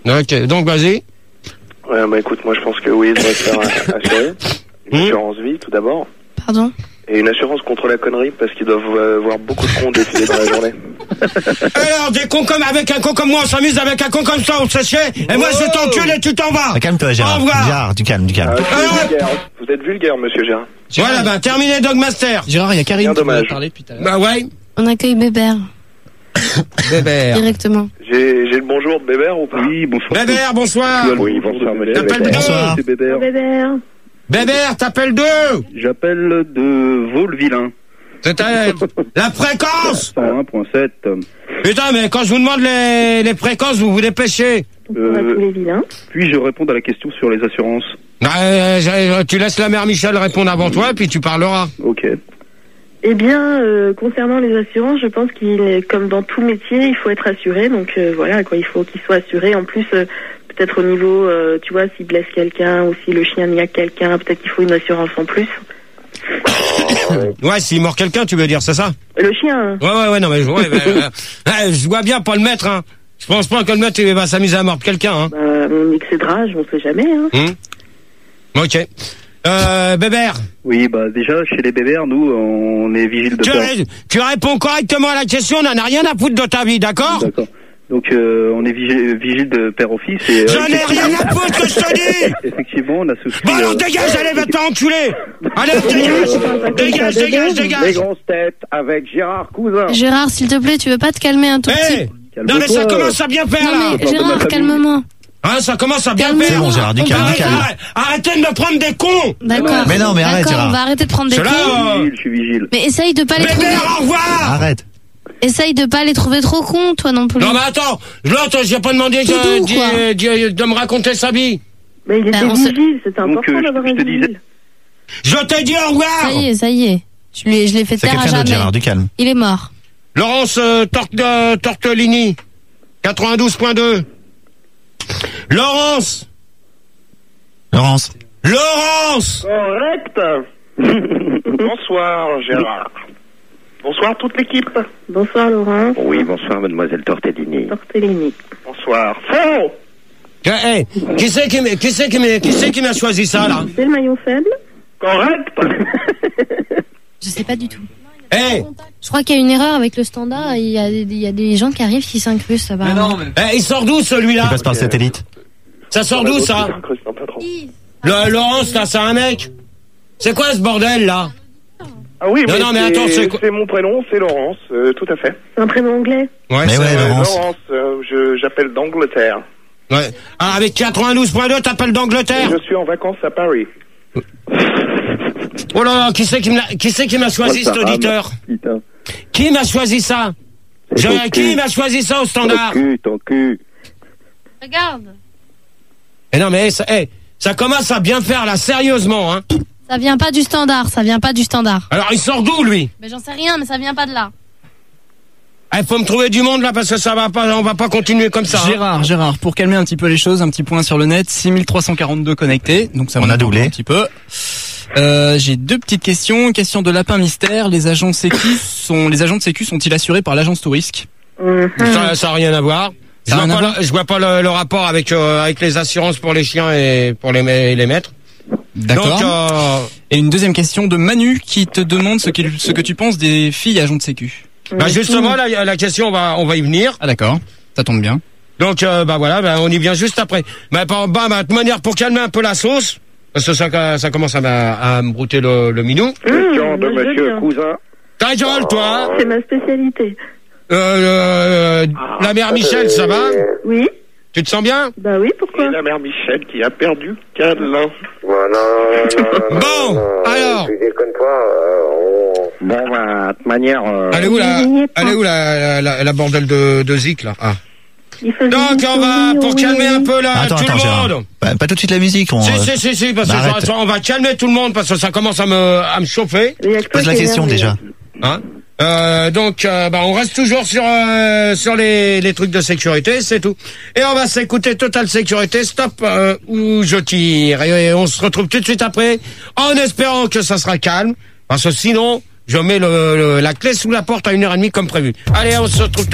Ok, donc vas-y. Ouais, bah écoute, moi je pense que oui, il doit se faire assurer. Une assurance vie tout d'abord. Pardon? Et une assurance contre la connerie parce qu'ils doivent voir beaucoup de cons défiler dans la journée. Alors, des cons comme avec un con comme moi, on s'amuse avec un con comme ça, on se chie, et moi je t'encule et tu t'en vas. Ah, calme-toi, Gérard. Au revoir. Gérard, du calme. Vous êtes vulgaire, monsieur Gérard. Voilà, bah terminé Dogmaster. Gérard, il y a Karine qui dommage. m'a parlé depuis tout à l'heure. Bah ouais. On accueille Bébert. Bébert. Directement. J'ai le bonjour de Bébert ou pas? Oui, bonsoir. Bébert, bonsoir. Oui, bonsoir, monsieur. T'appelles deux. Bonsoir. C'est Bébert. Bébert, t'appelles deux. J'appelle de Vaux-le-Vilain. C'est la fréquence. 101.7. Putain, mais quand je vous demande les fréquences, vous vous dépêchez. Puis-je répondre à la question sur les assurances? Tu laisses la mère Michel répondre avant toi, et puis tu parleras. Ok. Eh bien, concernant les assurances, je pense qu'il est comme dans tout métier, il faut être assuré. Donc voilà, quoi, il faut qu'il soit assuré. En plus, peut-être au niveau, tu vois, s'il blesse quelqu'un ou si le chien niaque quelqu'un, peut-être qu'il faut une assurance en plus. Ouais, s'il mord quelqu'un, tu veux dire, c'est ça? Le chien. Ouais, non, mais je vois bien pas le mettre, hein. Je pense pas que le maître il va s'amuser à mordre quelqu'un, hein. On excédera, on sait jamais, hein. Ok. Bébert. Oui, bah déjà, chez les Bébert, nous, on est vigile de père. Tu réponds correctement à la question, on n'en a rien à foutre de ta vie, d'accord? D'accord. Donc, on est vigile de père au fils et... J'en ai rien à foutre que je te dis! Effectivement, on a souscrit... Bon alors dégage, allez, va te faire enculer! Allez, dégage! Les grosses têtes avec Gérard Cousin. Gérard, s'il te plaît, tu veux pas te calmer un tout petit? Non mais ça commence à bien faire là! Non mais Gérard, calme-moi. Hein, ça commence à bien Calme-toi. faire! C'est bon, Gérard, du calme. Arrêtez de me prendre des cons! D'accord. Mais non, mais arrête, D'accord, Gérard. on va arrêter de prendre des cons. Je suis vigile. Mais essaye de pas les trouver. Bébert, au revoir! Arrête. Essaye de pas les trouver trop cons, toi non plus. Non mais attends, l'autre, j'ai pas demandé de me raconter sa vie. Mais il était vigile, c'était important d'avoir un vigile. Je te dis au revoir! Ça y est. Je l'ai fait C'est taire à quelqu'un d'autre, jamais. Gérard, du calme. Il est mort. Laurence Tortellini, 92.2. Laurence! Correct. Bonsoir, Gérard. Bonsoir, toute l'équipe. Bonsoir, Laurent. Oui, bonsoir, mademoiselle Tortellini. Bonsoir. Faux! Qui c'est qui m'a choisi ça, là? C'est le maillon faible. Correct. Je sais pas du tout. Je crois qu'il y a une erreur avec le standard. Il y a des gens qui arrivent qui s'incrustent là-bas. Il sort d'où celui-là? Il passe par le satellite. Ça sort d'où ça? Laurence, là, c'est un mec? C'est quoi ce bordel là? Ah oui, non, mais attends, c'est mon prénom, c'est Laurence, tout à fait. C'est un prénom anglais. Ouais, mais ouais, Laurence. J'appelle d'Angleterre. Ouais. Ah, avec 92.2, t'appelles d'Angleterre? Je suis en vacances à Paris. Oh là là, qui c'est qui m'a choisi cet auditeur? Qui m'a choisi ça? Qui m'a choisi ça au standard? Ton cul. Regarde. Eh non mais ça commence à bien faire là, sérieusement, hein. Ça vient pas du standard. Alors il sort d'où lui? Mais j'en sais rien, mais ça vient pas de là. Faut me trouver du monde là parce que ça va pas, on va pas continuer comme ça. Gérard, pour calmer un petit peu les choses, un petit point sur le net, 6342 connectés, donc ça on a doublé un petit peu. J'ai deux petites questions. Question de lapin mystère. Les agents de sécu sont-ils assurés par l'agence Tourisque? Ça a rien à voir. Je vois pas le rapport avec les assurances pour les chiens et pour les maîtres. D'accord. Donc, et une deuxième question de Manu qui te demande ce que tu penses des filles agents de sécu. Bah justement la question on va y venir. Ah d'accord, ça tombe bien. Donc on y vient juste après. Mais de toute manière pour calmer un peu la sauce parce que ça commence à me brouter le minou. Question de monsieur Cousin. Ta gueule toi. C'est ma spécialité. La mère Michel, ça va? Oui. Tu te sens bien? Bah oui, pourquoi? C'est la mère Michel qui a perdu Cadelin. Bon, alors. Tu déconnes pas, Bon, de toute manière... Elle est où la bordel de Zik, là? Ah. Donc, on va, pour calmer un peu tout le monde. Pas tout de suite la musique. Si, parce que on va calmer tout le monde parce que ça commence à me chauffer. Pose la question déjà. Hein? On reste toujours sur les trucs de sécurité, c'est tout. Et on va s'écouter Total Sécurité, Stop où je tire. Et on se retrouve tout de suite après, en espérant que ça sera calme, parce que sinon, je mets la clé sous la porte à 1h30 comme prévu. Allez, on se retrouve